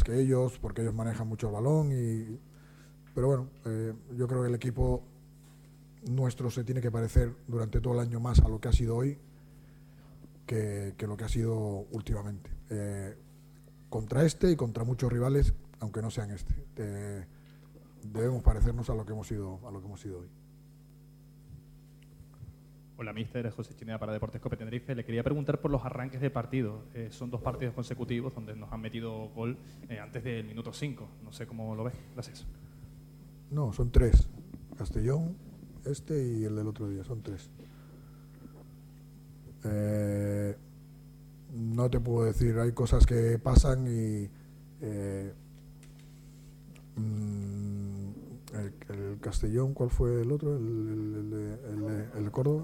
que ellos, porque ellos manejan mucho el balón. Pero bueno, yo creo que el equipo nuestro se tiene que parecer durante todo el año más a lo que ha sido hoy que lo que ha sido últimamente. Contra este y contra muchos rivales, aunque no sean este. Debemos parecernos a lo que hemos sido hoy. Hola, míster. José Chinea para Deportes Cope Tenerife. Le quería preguntar por los arranques de partido. Son 2 partidos consecutivos donde nos han metido gol antes del minuto 5. No sé cómo lo ves. Gracias. No, son 3. Castellón, este y el del otro día. Son 3. No te puedo decir. Hay cosas que pasan y... el Castellón, ¿cuál fue el otro? El de Córdoba.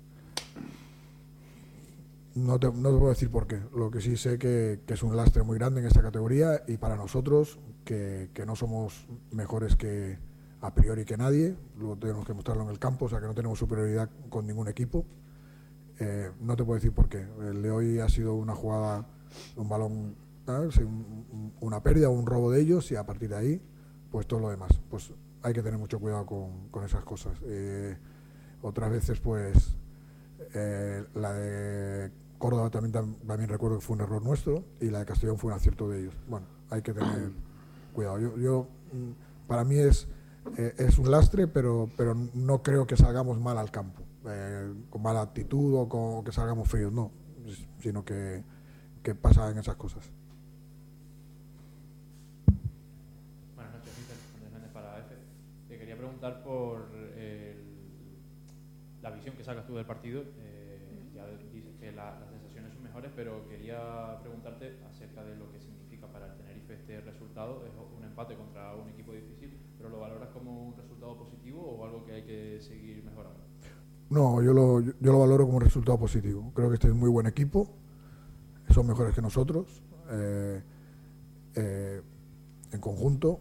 No te puedo decir por qué. Lo que sí sé que es un lastre muy grande en esta categoría y para nosotros que no somos mejores que a priori que nadie. Luego tenemos que mostrarlo en el campo, o sea que no tenemos superioridad con ningún equipo. No te puedo decir por qué. El de hoy ha sido una jugada, un balón, una pérdida, un robo de ellos y a partir de ahí, pues todo lo demás. Pues hay que tener mucho cuidado con esas cosas. Otras veces, pues, la de Córdoba también recuerdo que fue un error nuestro y la de Castellón fue un acierto de ellos. Bueno, hay que tener cuidado. Yo para mí es un lastre, pero no creo que salgamos mal al campo, con mala actitud o que salgamos fríos, no, sino que pasan esas cosas. Buenas noches, míster. Andrés Méndez para EFE. Te quería preguntar por la visión que sacas tú del partido. Ya dices que las sensaciones son mejores, pero quería preguntarte acerca de lo que significa para el Tenerife este resultado. Es un empate contra un equipo difícil, pero ¿lo valoras como un resultado positivo o algo que hay que seguir mejorando? No, yo lo valoro como un resultado positivo. Creo que este es un muy buen equipo, son mejores que nosotros en conjunto.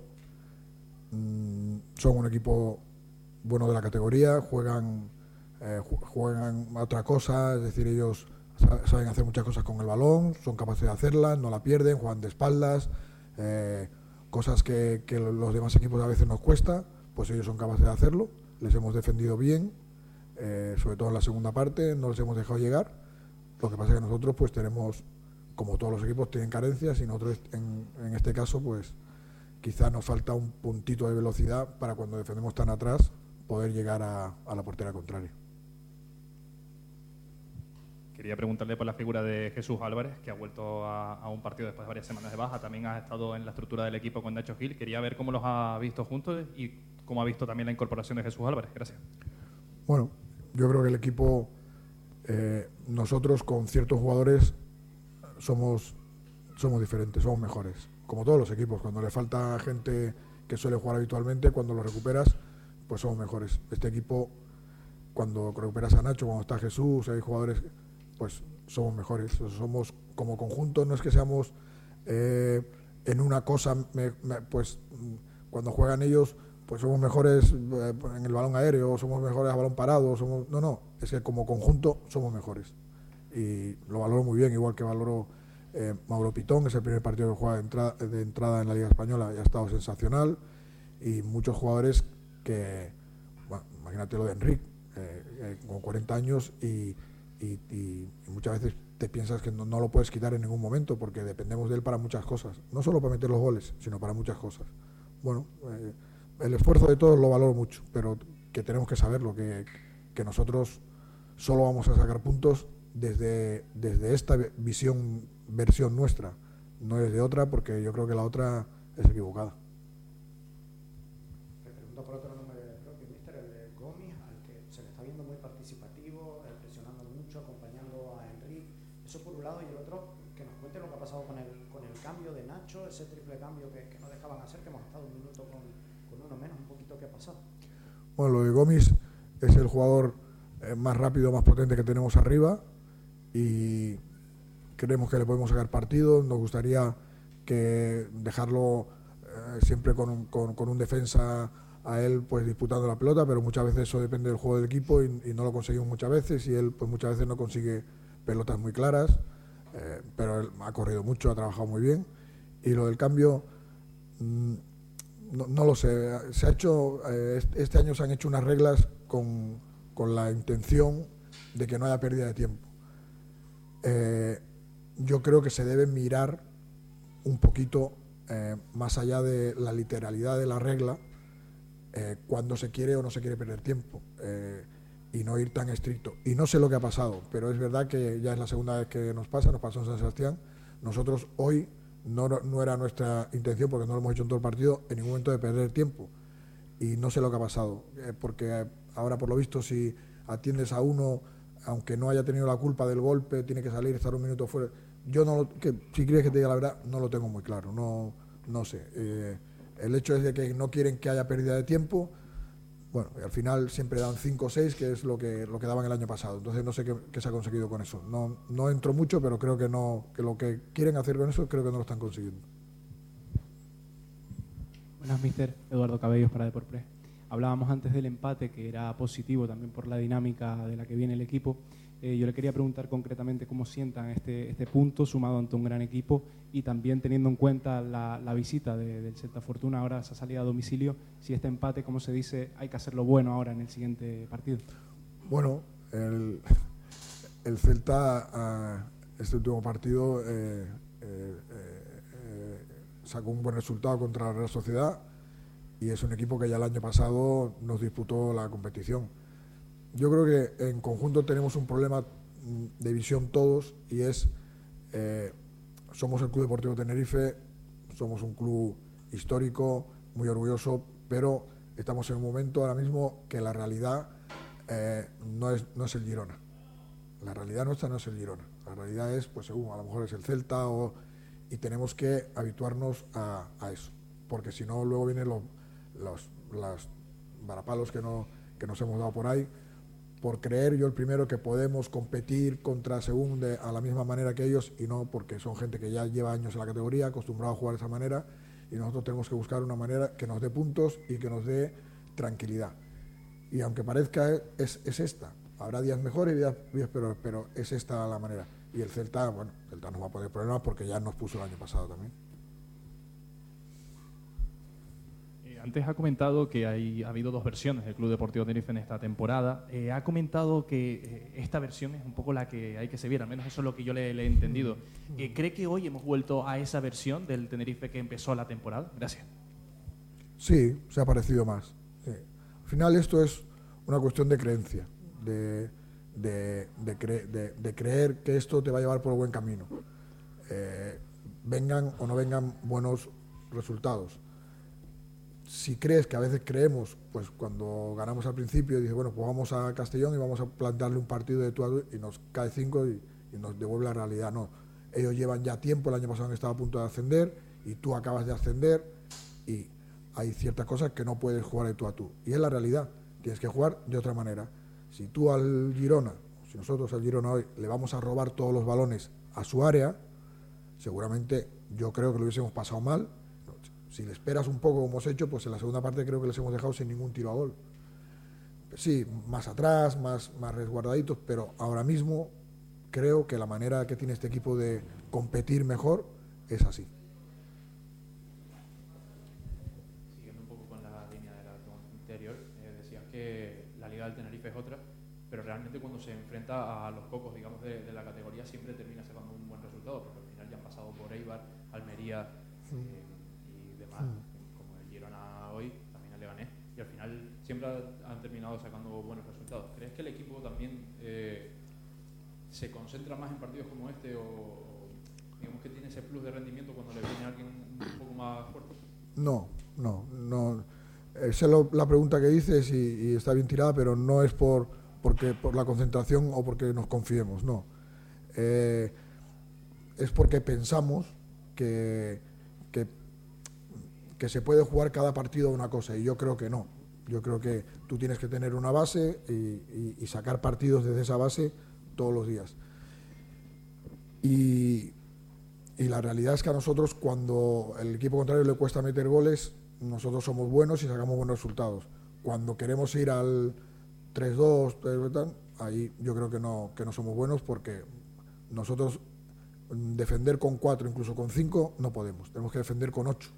Son un equipo bueno de la categoría, juegan a otra cosa, es decir, ellos saben hacer muchas cosas con el balón, son capaces de hacerlas, no la pierden, juegan de espaldas, cosas que los demás equipos a veces nos cuesta, pues ellos son capaces de hacerlo. Les hemos defendido bien, sobre todo en la segunda parte, no les hemos dejado llegar. Lo que pasa es que nosotros pues tenemos, como todos los equipos, tienen carencias y nosotros en este caso pues quizás nos falta un puntito de velocidad para cuando defendemos tan atrás poder llegar a la portería contraria. Quería preguntarle por la figura de Jesús Álvarez, que ha vuelto a un partido después de varias semanas de baja. También ha estado en la estructura del equipo con Nacho Gil. Quería ver cómo los ha visto juntos y cómo ha visto también la incorporación de Jesús Álvarez. Gracias. Bueno, yo creo que el equipo, nosotros con ciertos jugadores somos diferentes, somos mejores. Como todos los equipos, cuando le falta gente que suele jugar habitualmente, cuando lo recuperas, pues somos mejores. Este equipo, cuando recuperas a Nacho, cuando está Jesús, hay jugadores, pues somos mejores. Somos como conjunto, no es que seamos en una cosa, pues cuando juegan ellos, pues somos mejores en el balón aéreo, somos mejores a balón parado, no, es que como conjunto somos mejores. Y lo valoro muy bien, igual que valoro Mauro Pitón, es el primer partido que juega de entrada en la Liga Española y ha estado sensacional. Y muchos jugadores que, bueno, imagínate lo de Enrique, con 40 años y muchas veces te piensas que no lo puedes quitar en ningún momento porque dependemos de él para muchas cosas, no solo para meter los goles, sino para muchas cosas. Bueno, el esfuerzo de todos lo valoro mucho, pero que tenemos que saberlo, que nosotros solo vamos a sacar puntos desde esta versión nuestra, no desde otra, porque yo creo que la otra es equivocada. Le pregunto por otro nombre propio, míster, el de Gomis, al que se le está viendo muy participativo, presionando mucho, acompañando a Enrique. Eso por un lado, y el otro, que nos cuente lo que ha pasado con el cambio de Nacho, ese triple cambio que no dejaban hacer, que hemos estado un minuto con uno menos, un poquito qué ha pasado. Bueno, lo de Gomis es el jugador más rápido, más potente que tenemos arriba y creemos que le podemos sacar partido. Nos gustaría que dejarlo siempre con un defensa a él pues disputando la pelota, pero muchas veces eso depende del juego del equipo y no lo conseguimos muchas veces y él pues muchas veces no consigue pelotas muy claras, pero él ha corrido mucho, ha trabajado muy bien. Y lo del cambio, No lo sé. Se ha hecho, este año se han hecho unas reglas con la intención de que no haya pérdida de tiempo. Yo creo que se debe mirar un poquito más allá de la literalidad de la regla, cuando se quiere o no se quiere perder tiempo, y no ir tan estricto. Y no sé lo que ha pasado, pero es verdad que ya es la segunda vez que nos pasó en San Sebastián. Nosotros hoy no era nuestra intención, porque no lo hemos hecho en todo el partido, en ningún momento de perder tiempo. Y no sé lo que ha pasado, porque ahora, por lo visto, si atiendes a uno, aunque no haya tenido la culpa del golpe, tiene que salir, estar un minuto fuera. Yo si quieres que te diga la verdad, no lo tengo muy claro, no sé. El hecho es de que no quieren que haya pérdida de tiempo. Bueno, al final siempre dan 5 o 6, que es lo que daban el año pasado. Entonces no sé qué se ha conseguido con eso. No entro mucho, pero creo que lo que quieren hacer con eso, creo que no lo están consiguiendo. Buenas, mister. Eduardo Cabellos para Deportpress. Hablábamos antes del empate, que era positivo también por la dinámica de la que viene el equipo. Yo le quería preguntar concretamente cómo sientan este punto sumado ante un gran equipo, y también teniendo en cuenta la visita del Celta Fortuna, ahora esa salida a domicilio, si este empate, como se dice, hay que hacerlo bueno ahora en el siguiente partido. Bueno, el Celta, este último partido, sacó un buen resultado contra la Real Sociedad, y es un equipo que ya el año pasado nos disputó la competición. Yo creo que en conjunto tenemos un problema de visión todos, y es, somos el Club Deportivo Tenerife, somos un club histórico, muy orgulloso, pero estamos en un momento ahora mismo que la realidad no es el Girona. La realidad nuestra no es el Girona. La realidad es, pues según, a lo mejor es el Celta, y tenemos que habituarnos a eso, porque si no luego vienen los varapalos que nos hemos dado por ahí, por creer, yo el primero, que podemos competir contra según a la misma manera que ellos, y no, porque son gente que ya lleva años en la categoría, acostumbrado a jugar de esa manera, y nosotros tenemos que buscar una manera que nos dé puntos y que nos dé tranquilidad. Y aunque parezca, es esta. Habrá días mejores y días peores, pero es esta la manera. Y el Celta no va a poner problemas, porque ya nos puso el año pasado también. Antes ha comentado que ha habido 2 versiones del Club Deportivo Tenerife en esta temporada. Ha comentado que esta versión es un poco la que hay que seguir, al menos eso es lo que yo le he entendido. ¿Cree que hoy hemos vuelto a esa versión del Tenerife que empezó la temporada? Gracias. Sí, se ha parecido más. Sí. Al final esto es una cuestión de creencia, de creer que esto te va a llevar por el buen camino. Vengan o no vengan buenos resultados. Si crees, que a veces creemos, pues cuando ganamos al principio, dices, bueno, pues vamos a Castellón y vamos a plantearle un partido de tú a tú, y nos cae 5 y nos devuelve la realidad. No, ellos llevan ya tiempo, el año pasado han estado a punto de ascender, y tú acabas de ascender, y hay ciertas cosas que no puedes jugar de tú a tú. Y es la realidad, tienes que jugar de otra manera. Si tú al Girona, si nosotros al Girona hoy le vamos a robar todos los balones a su área, seguramente yo creo que lo hubiésemos pasado mal. Si le esperas un poco, como hemos hecho, pues en la segunda parte creo que les hemos dejado sin ningún tiro a gol. Sí, más atrás, más resguardaditos, pero ahora mismo creo que la manera que tiene este equipo de competir mejor es así. Siguiendo un poco con la línea de la anterior, decías que la Liga del Tenerife es otra, pero realmente cuando se enfrenta a los cocos, digamos, de la categoría, siempre termina sacando un buen resultado, porque al final ya han pasado por Eibar, Almería, como el Girona hoy, también el Leganés, y al final siempre han terminado sacando buenos resultados. ¿Crees que el equipo también se concentra más en partidos como este, o digamos que tiene ese plus de rendimiento cuando le viene a alguien un poco más fuerte? No. Esa es la pregunta que dices, y está bien tirada, pero no es por la concentración o porque nos confiemos, no. Es porque pensamos que se puede jugar cada partido a una cosa, y yo creo que no. Yo creo que tú tienes que tener una base y sacar partidos desde esa base todos los días. Y la realidad es que a nosotros, cuando el equipo contrario le cuesta meter goles, nosotros somos buenos y sacamos buenos resultados. Cuando queremos ir al 3-2, ahí yo creo que no somos buenos, porque nosotros defender con 4, incluso con 5, no podemos. Tenemos que defender con 8.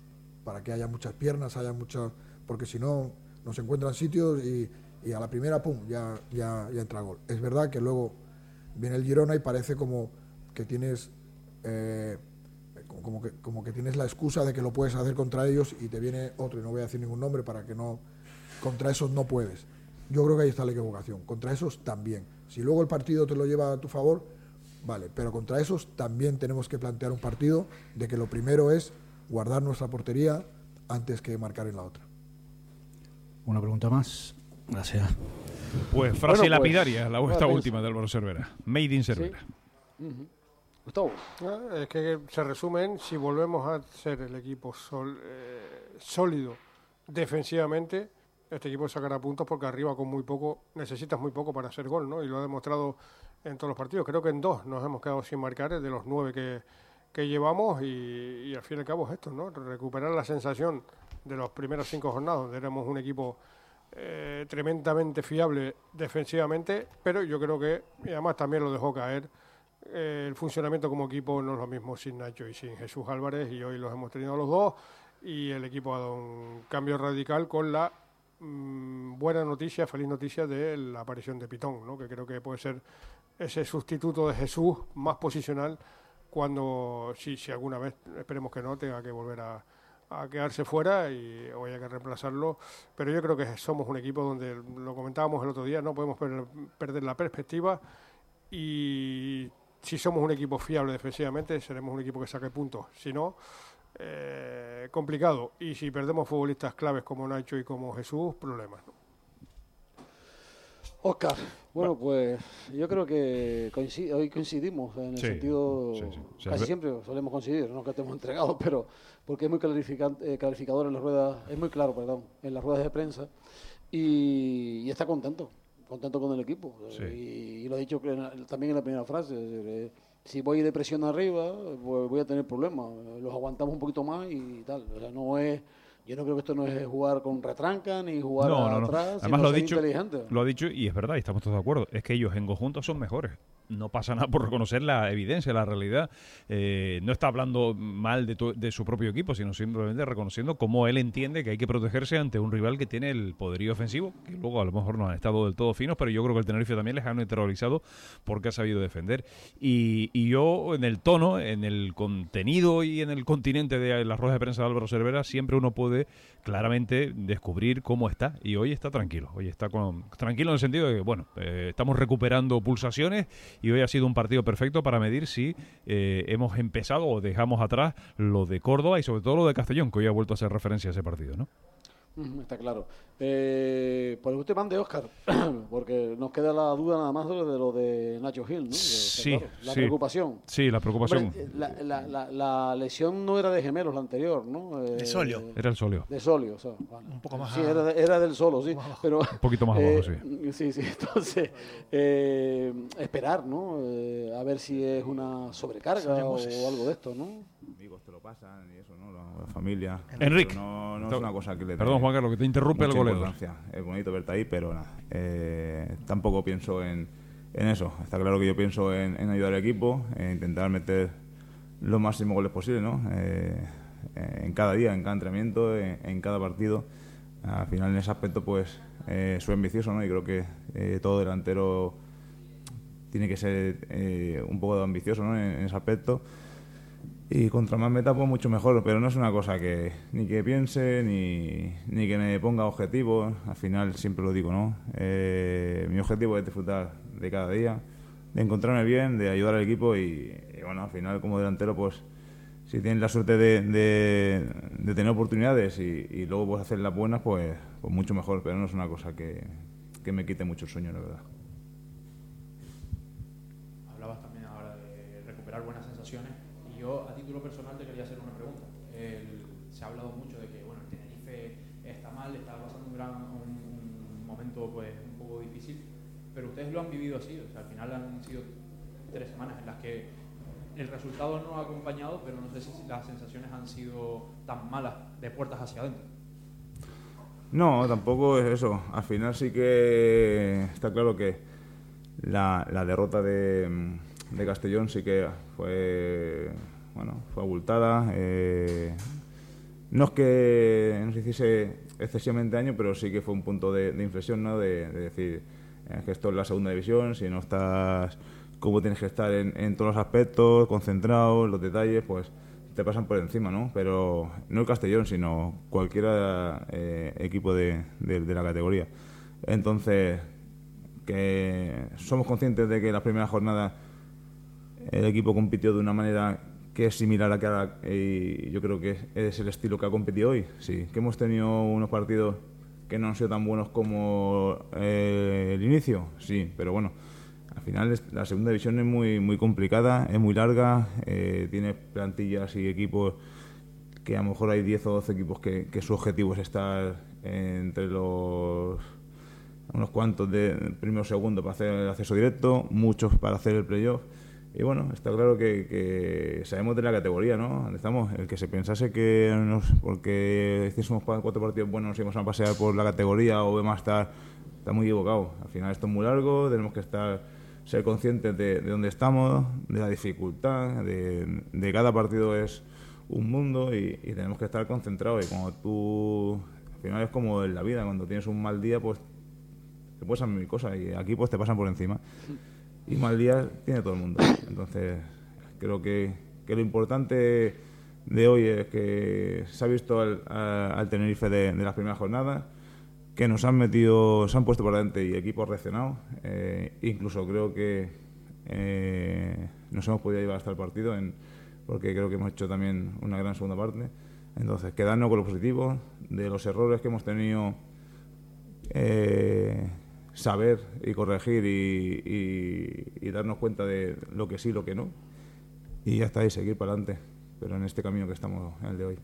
para que haya muchas piernas, porque si no nos encuentran sitios y a la primera, pum, ya entra gol. Es verdad que luego viene el Girona y parece como que tienes como que tienes la excusa de que lo puedes hacer contra ellos y te viene otro, y no voy a decir ningún nombre para que no, contra esos no puedes. Yo creo que ahí está la equivocación, contra esos también. Si luego el partido te lo lleva a tu favor, vale, pero contra esos también tenemos que plantear un partido de que lo primero es guardar nuestra portería antes que marcar en la otra. Una pregunta más. Gracias. Pues frase Bueno, lapidaria, esta última de Álvaro Cervera. Made in Cervera. Sí. Gustavo. Es que se resumen, si volvemos a ser el equipo sólido defensivamente, este equipo sacará puntos porque arriba con muy poco, necesitas muy poco para hacer gol, ¿no? Y lo ha demostrado en todos los partidos. Creo que en 2 nos hemos quedado sin marcar, de los 9 que llevamos, y al fin y al cabo es esto, ¿no? Recuperar la sensación de los primeros 5 jornadas, donde éramos un equipo tremendamente fiable defensivamente, pero yo creo que, y además también lo dejó caer, el funcionamiento como equipo no es lo mismo sin Nacho y sin Jesús Álvarez, y hoy los hemos tenido los dos, y el equipo ha dado un cambio radical con la buena noticia, feliz noticia de la aparición de Pitón, ¿no? Que creo que puede ser ese sustituto de Jesús más posicional cuando, si alguna vez, esperemos que no, tenga que volver a quedarse fuera o haya que reemplazarlo. Pero yo creo que somos un equipo donde, lo comentábamos el otro día, no podemos perder la perspectiva, y si somos un equipo fiable defensivamente seremos un equipo que saque puntos. Si no, complicado, y si perdemos futbolistas claves como Nacho y como Jesús, problemas, ¿no? Óscar, bueno, pues yo creo que hoy coincidimos en el sentido, casi siempre solemos coincidir, no que estemos entregados, pero porque es muy clarificador en las ruedas, es muy claro, en las ruedas de prensa, y está contento con el equipo, y lo he dicho también en la primera frase, si voy de presión arriba, pues voy a tener problemas, los aguantamos un poquito más y tal, o sea, no es... Yo no creo que esto no es jugar con retranca ni jugar atrás, además sino ser inteligente. Lo ha dicho y es verdad, y estamos todos de acuerdo. Es que ellos en conjunto son mejores. No pasa nada por reconocer la evidencia, la realidad. No está hablando mal de su propio equipo, sino simplemente reconociendo cómo él entiende que hay que protegerse ante un rival que tiene el poderío ofensivo, que luego a lo mejor no han estado del todo finos, pero yo creo que el Tenerife también les ha neutralizado porque ha sabido defender. Y yo, en el tono, en el contenido y en el continente de las ruedas de prensa de Álvaro Cervera, siempre uno puede claramente descubrir cómo está, y hoy está tranquilo. Hoy está tranquilo en el sentido de que, bueno, estamos recuperando pulsaciones, y hoy ha sido un partido perfecto para medir si hemos empezado o dejamos atrás lo de Córdoba y sobre todo lo de Castellón, que hoy ha vuelto a hacer referencia a ese partido, ¿no? Está claro. Por usted mande, Óscar, porque nos queda la duda nada más de lo de Nacho Gil, ¿no? Sí, claro, la preocupación. Sí, la preocupación. Hombre, la lesión no era de gemelos, la anterior, ¿no? De Solio. Era el Solio. De Solio, o sea, bueno. Un poco más. Sí, era del Solo, sí. Pero, un poquito más abajo, sí. Sí, entonces, esperar, ¿no? A ver si es una sobrecarga o algo de esto, ¿no? Amigos te lo pasan y eso, ¿no? La familia. Enrique. No es una cosa que le... Perdón, Juan Carlos, que te interrumpe el golero. Es bonito verte ahí, pero nada. Tampoco pienso en eso. Está claro que yo pienso en ayudar al equipo, en intentar meter los máximos goles posibles, ¿no? En cada día, en cada entrenamiento, en cada partido. Al final, en ese aspecto, pues, soy ambicioso, ¿no? Y creo que todo delantero tiene que ser un poco ambicioso, ¿no? En ese aspecto. Y contra más meta, pues mucho mejor, pero no es una cosa que ni que piense ni que me ponga objetivos. Al final siempre lo digo, ¿no? Mi objetivo es disfrutar de cada día, de encontrarme bien, de ayudar al equipo y bueno, al final como delantero, pues si tienes la suerte de tener oportunidades y luego puedes hacer las buenas, pues mucho mejor, pero no es una cosa que me quite mucho el sueño, la verdad. Hablabas también ahora de recuperar buenas sensaciones. Yo, a título personal, te quería hacer una pregunta. Se ha hablado mucho de que bueno, el Tenerife está mal, está pasando un momento pues un poco difícil, pero ustedes lo han vivido así. O sea, al final han sido 3 semanas en las que el resultado no ha acompañado, pero no sé si las sensaciones han sido tan malas de puertas hacia adentro. No, tampoco es eso. Al final sí que está claro que la derrota de Castellón sí que fue abultada. no es que nos hiciese excesivamente daño, pero sí que fue un punto de inflexión, ¿no? De decir, que esto es la segunda división, si no estás como tienes que estar en todos los aspectos, concentrado, los detalles, pues te pasan por encima, ¿no? Pero no el Castellón, sino cualquier equipo de la categoría. Entonces, que somos conscientes de que las primeras jornadas el equipo compitió de una manera que es similar a que ahora, y yo creo que es el estilo que ha competido hoy. Sí, que hemos tenido unos partidos que no han sido tan buenos como el inicio, sí, pero bueno, al final la segunda división es muy complicada, es muy larga, tiene plantillas y equipos que a lo mejor hay 10 o 12 equipos que su objetivo es estar entre los unos cuantos de primero o segundo para hacer el acceso directo, muchos para hacer el playoff. Y bueno, está claro que sabemos de la categoría, ¿no? Estamos, el que se pensase que porque hiciésemos 4 partidos buenos nos íbamos a pasear por la categoría o demás, está muy equivocado. Al final esto es muy largo, tenemos que ser conscientes de dónde estamos, de la dificultad, de cada partido es un mundo y tenemos que estar concentrados. Y cuando tú, al final es como en la vida, cuando tienes un mal día, pues te pueden pasar mil cosas y aquí pues te pasan por encima. Y mal día tiene todo el mundo. Entonces, creo que lo importante de hoy es que se ha visto al Tenerife de las primeras jornadas, que se han puesto por delante y equipos reaccionados. Incluso creo que nos hemos podido llevar hasta el partido, porque creo que hemos hecho también una gran segunda parte. Entonces, quedarnos con lo positivo, de los errores que hemos tenido, saber y corregir y darnos cuenta de lo que sí y lo que no, y ya está, y seguir para adelante, pero en este camino que estamos en el de hoy.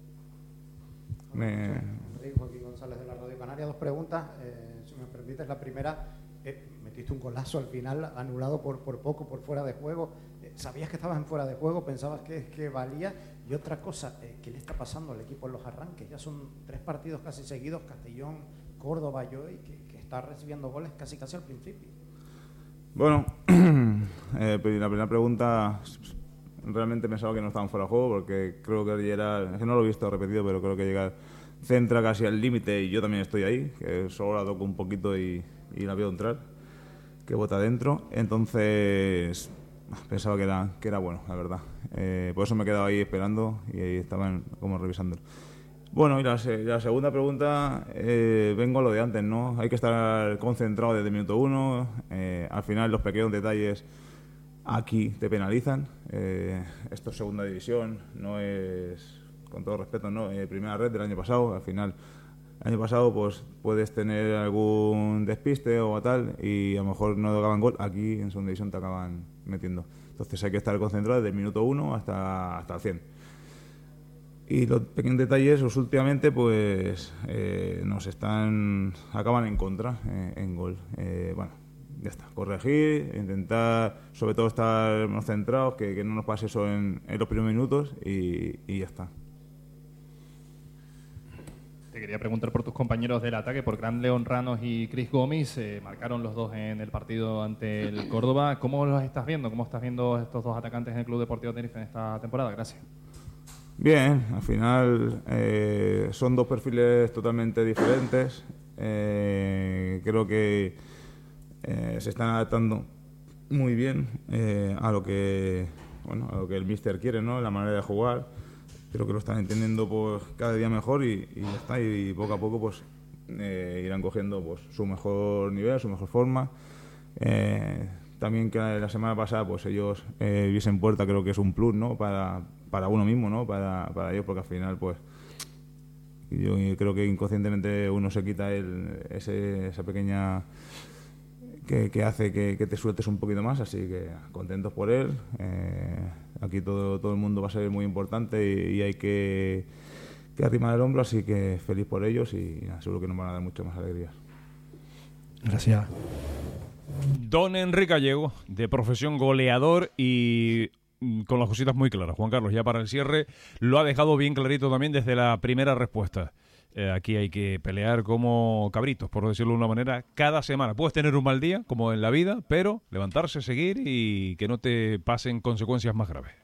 Joaquín González de la Radio Canaria, 2 preguntas, si me permites. La primera, metiste un golazo al final, anulado por poco, por fuera de juego. ¿Sabías que estabas en fuera de juego? ¿Pensabas que valía? Y otra cosa, ¿qué le está pasando al equipo en los arranques? Ya son 3 partidos casi seguidos, Castellón, Córdoba y hoy, que está recibiendo goles casi al principio. Bueno, la primera pregunta, realmente pensaba que no estaban fuera de juego, porque creo que Gerard, es que no lo he visto repetido, pero creo que Gerard centra casi al límite y yo también estoy ahí, que solo la toco un poquito y la veo entrar, que bota adentro. Entonces pensaba que era bueno, la verdad. Por eso me he quedado ahí esperando y ahí estaban como revisándolo. Bueno, y la segunda pregunta, vengo a lo de antes, ¿no? Hay que estar concentrado desde el minuto 1. Al final los pequeños detalles aquí te penalizan. Esto es segunda división, no es, con todo respeto, no primera red del año pasado. Al final, el año pasado pues puedes tener algún despiste o tal y a lo mejor no te acaban gol. Aquí en segunda división te acaban metiendo. Entonces hay que estar concentrado desde el minuto 1 hasta el 100. Y los pequeños detalles, últimamente, pues acaban en contra, en gol. Bueno, ya está. Corregir, intentar, sobre todo, estar más centrados, que no nos pase eso en los primeros minutos y ya está. Te quería preguntar por tus compañeros del ataque, por Gran León Ranos y Chris Gómez. Marcaron los dos en el partido ante el Córdoba. ¿Cómo los estás viendo? ¿Cómo estás viendo estos dos atacantes en el Club Deportivo Tenerife en esta temporada? Gracias. Bien, al final son 2 perfiles totalmente diferentes. Creo que se están adaptando muy bien a lo que el míster quiere, ¿no? La manera de jugar. Creo que lo están entendiendo pues cada día mejor y ya está. Y poco a poco pues irán cogiendo pues su mejor nivel, su mejor forma. También que la semana pasada pues ellos viesen puerta, creo que es un plus, ¿no? Para uno mismo, ¿no? Para ellos, porque al final pues yo creo que inconscientemente uno se quita esa pequeña que hace que te sueltes un poquito más, así que contentos por él. Aquí todo el mundo va a ser muy importante y hay que arrimar el hombro, así que feliz por ellos y seguro que nos van a dar mucho más alegrías. Gracias. Don Enrique Gallego, de profesión goleador y con las cositas muy claras. Juan Carlos, ya para el cierre, lo ha dejado bien clarito también desde la primera respuesta. Aquí hay que pelear como cabritos, por decirlo de una manera, cada semana. Puedes tener un mal día, como en la vida, pero levantarse, seguir y que no te pasen consecuencias más graves.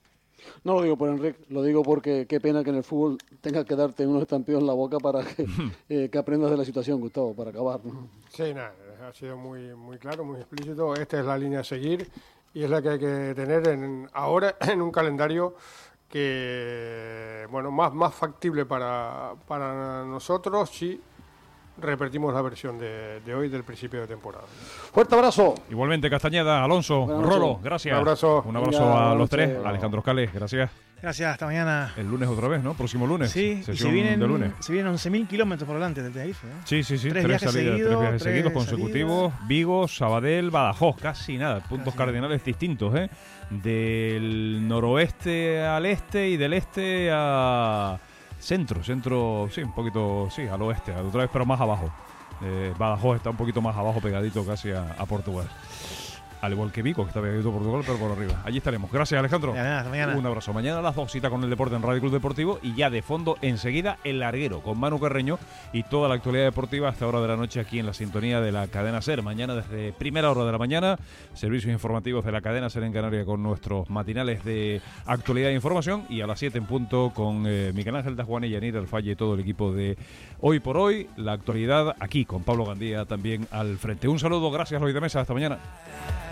No lo digo por Enrique, lo digo porque qué pena que en el fútbol tengas que darte unos estampidos en la boca para que aprendas de la situación, Gustavo, para acabar, ¿no? Sí, nada, ha sido muy, muy claro, muy explícito. Esta es la línea a seguir y es la que hay que tener ahora en un calendario que, bueno, más factible para nosotros si repetimos la versión de hoy del principio de temporada. Fuerte abrazo. Igualmente, Castañeda, Alonso, Rolo, gracias. Un abrazo. Un abrazo a los tres. Alejandro Scales, gracias. Gracias, hasta mañana. El lunes otra vez, ¿no? Próximo lunes. Sí, y se vienen 11.000 kilómetros por delante del Tenerife, ¿eh? Sí. Tres viajes seguidos consecutivos. Vigo, Sabadell, Badajoz, casi nada. Puntos cardinales distintos, ¿eh? Del noroeste al este y del este a centro, sí, un poquito, sí, al oeste, otra vez, pero más abajo. Badajoz está un poquito más abajo, pegadito casi a Portugal. Al igual que Vigo, que está pegadito a Portugal, pero por arriba. Allí estaremos. Gracias, Alejandro. Hasta mañana. Un abrazo. Mañana a las 2, cita con el deporte en Radio Club Deportivo y ya de fondo, enseguida, El Larguero, con Manu Carreño y toda la actualidad deportiva hasta hora de la noche aquí en la sintonía de la Cadena SER. Mañana desde primera hora de la mañana, servicios informativos de la Cadena SER en Canarias con nuestros matinales de actualidad e información y a las 7 en punto con Miguel Ángel Dajuan y Yanir Alfalle y todo el equipo de Hoy por Hoy. La actualidad aquí con Pablo Gandía también al frente. Un saludo, gracias Luis de Mesa, hasta mañana.